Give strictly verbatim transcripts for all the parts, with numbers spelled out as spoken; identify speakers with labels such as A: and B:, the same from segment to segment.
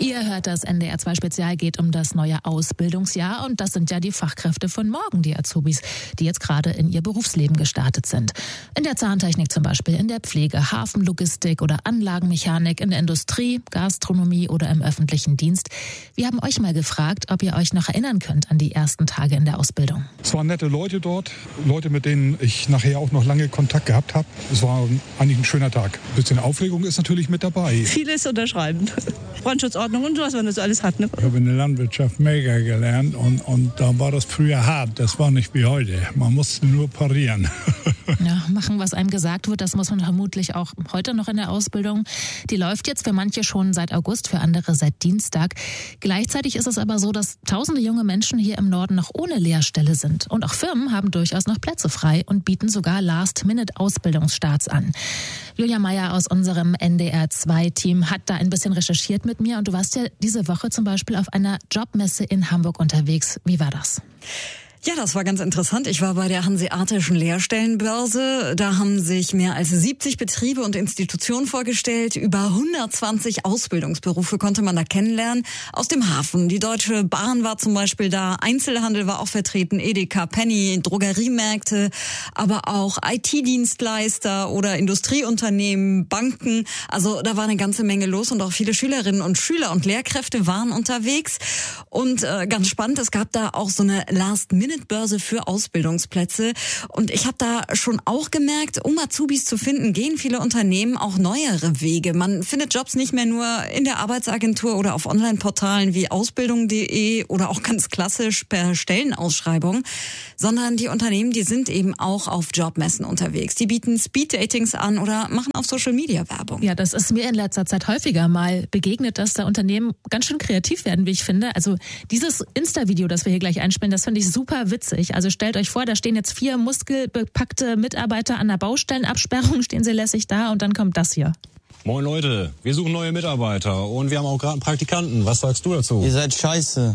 A: Ihr hört das N D R zwei Spezial, geht um das neue Ausbildungsjahr und das sind ja die Fachkräfte von morgen, die Azubis, die jetzt gerade in ihr Berufsleben gestartet sind. In der Zahntechnik zum Beispiel, in der Pflege, Hafenlogistik oder Anlagenmechanik, in der Industrie, Gastronomie oder im öffentlichen Dienst. Wir haben euch mal gefragt, ob ihr euch noch erinnern könnt an die ersten Tage in der Ausbildung.
B: Es waren nette Leute dort, Leute, mit denen ich nachher auch noch lange Kontakt gehabt habe. Es war eigentlich ein schöner Tag. Ein bisschen Aufregung ist natürlich mit dabei.
C: Vieles unterschreiben. Brandschutzordnung und was man das alles hat. Ne?
D: Ich habe in der Landwirtschaft mega gelernt und, und da war das früher hart. Das war nicht wie heute. Man musste nur parieren.
A: Ja, machen, was einem gesagt wird, das muss man vermutlich auch heute noch in der Ausbildung. Die läuft jetzt für manche schon seit August, für andere seit Dienstag. Gleichzeitig ist es aber so, dass tausende junge Menschen hier im Norden noch ohne Lehrstelle sind. Und auch Firmen haben durchaus noch Plätze frei und bieten sogar Last-Minute-Ausbildungsstarts an. Julia Meyer aus unserem N D R zwei Team hat da ein bisschen recherchiert mit mir und du warst ja diese Woche zum Beispiel auf einer Jobmesse in Hamburg unterwegs. Wie war das?
E: Ja, das war ganz interessant. Ich war bei der Hanseatischen Lehrstellenbörse. Da haben sich mehr als siebzig Betriebe und Institutionen vorgestellt. Über hundertzwanzig Ausbildungsberufe konnte man da kennenlernen. Aus dem Hafen. Die Deutsche Bahn war zum Beispiel da. Einzelhandel war auch vertreten. Edeka, Penny, Drogeriemärkte, aber auch I T-Dienstleister oder Industrieunternehmen, Banken. Also da war eine ganze Menge los und auch viele Schülerinnen und Schüler und Lehrkräfte waren unterwegs. Und äh, ganz spannend, es gab da auch so eine Last-Minute Börse für Ausbildungsplätze. Und ich habe da schon auch gemerkt, um Azubis zu finden, gehen viele Unternehmen auch neuere Wege. Man findet Jobs nicht mehr nur in der Arbeitsagentur oder auf Online-Portalen wie ausbildung punkt de oder auch ganz klassisch per Stellenausschreibung, sondern die Unternehmen, die sind eben auch auf Jobmessen unterwegs. Die bieten Speed-Datings an oder machen auf Social-Media-Werbung.
A: Ja, das ist mir in letzter Zeit häufiger mal begegnet, dass da Unternehmen ganz schön kreativ werden, wie ich finde. Also dieses Insta-Video, das wir hier gleich einspielen, das finde ich super witzig. Also stellt euch vor, da stehen jetzt vier muskelbepackte Mitarbeiter an der Baustellenabsperrung, stehen sie lässig da und dann kommt das hier.
F: Moin Leute, wir suchen neue Mitarbeiter und wir haben auch gerade einen Praktikanten. Was sagst du dazu?
G: Ihr seid scheiße.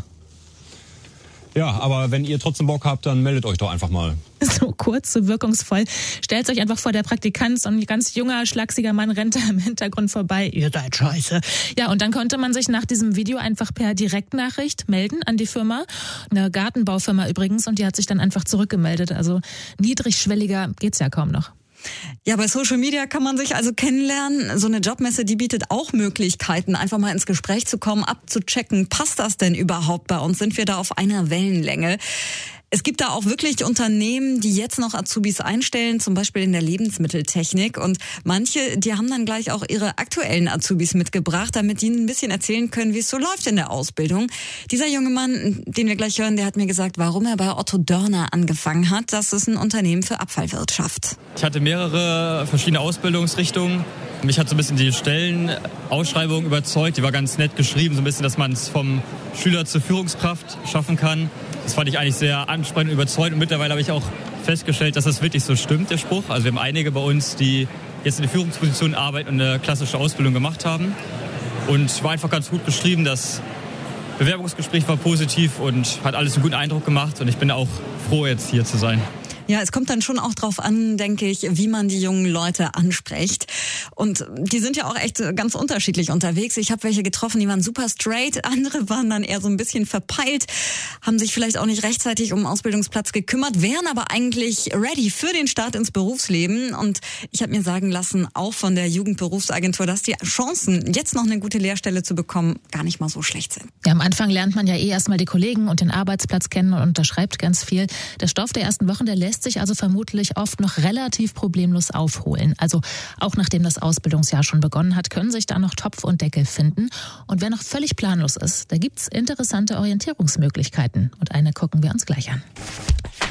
F: Ja, aber wenn ihr trotzdem Bock habt, dann meldet euch doch einfach mal.
A: So kurz, so wirkungsvoll. Stellt euch einfach vor, der Praktikant, so ein ganz junger, schlachsiger Mann rennt da im Hintergrund vorbei. Ihr seid scheiße. Ja, und dann konnte man sich nach diesem Video einfach per Direktnachricht melden an die Firma. Eine Gartenbaufirma übrigens, und die hat sich dann einfach zurückgemeldet. Also niedrigschwelliger geht's ja kaum noch.
E: Ja, bei Social Media kann man sich also kennenlernen. So eine Jobmesse, die bietet auch Möglichkeiten, einfach mal ins Gespräch zu kommen, abzuchecken, passt das denn überhaupt bei uns? Sind wir da auf einer Wellenlänge? Es gibt da auch wirklich Unternehmen, die jetzt noch Azubis einstellen, zum Beispiel in der Lebensmitteltechnik. Und manche, die haben dann gleich auch ihre aktuellen Azubis mitgebracht, damit die ein bisschen erzählen können, wie es so läuft in der Ausbildung. Dieser junge Mann, den wir gleich hören, der hat mir gesagt, warum er bei Otto Dörner angefangen hat. Das ist ein Unternehmen für Abfallwirtschaft.
H: Ich hatte mehrere verschiedene Ausbildungsrichtungen. Mich hat so ein bisschen die Stellenausschreibung überzeugt. Die war ganz nett geschrieben, so ein bisschen, dass man es vom Schüler zur Führungskraft schaffen kann. Das fand ich eigentlich sehr ansprechend und überzeugend. Und mittlerweile habe ich auch festgestellt, dass das wirklich so stimmt, der Spruch. Also wir haben einige bei uns, die jetzt in der Führungsposition arbeiten und eine klassische Ausbildung gemacht haben. Und war einfach ganz gut beschrieben. Das Bewerbungsgespräch war positiv und hat alles einen guten Eindruck gemacht. Und ich bin auch froh, jetzt hier zu sein.
E: Ja, es kommt dann schon auch drauf an, denke ich, wie man die jungen Leute anspricht. Und die sind ja auch echt ganz unterschiedlich unterwegs. Ich habe welche getroffen, die waren super straight. Andere waren dann eher so ein bisschen verpeilt, haben sich vielleicht auch nicht rechtzeitig um einen Ausbildungsplatz gekümmert, wären aber eigentlich ready für den Start ins Berufsleben. Und ich habe mir sagen lassen, auch von der Jugendberufsagentur, dass die Chancen, jetzt noch eine gute Lehrstelle zu bekommen, gar nicht mal so schlecht sind.
A: Ja, am Anfang lernt man ja eh erstmal die Kollegen und den Arbeitsplatz kennen und unterschreibt ganz viel. Der Stoff der ersten Wochen, der lässt sich also vermutlich oft noch relativ problemlos aufholen. Also auch nachdem das Ausbildungsjahr schon begonnen hat, können sich da noch Topf und Deckel finden. Und wer noch völlig planlos ist, da gibt's interessante Orientierungsmöglichkeiten. Und eine gucken wir uns gleich an.